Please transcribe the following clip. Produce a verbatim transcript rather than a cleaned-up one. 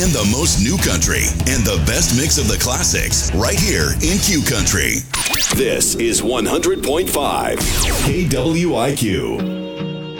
Playing the most new country and the best mix of the classics right here in Q Country. This is one hundred point five K W I Q.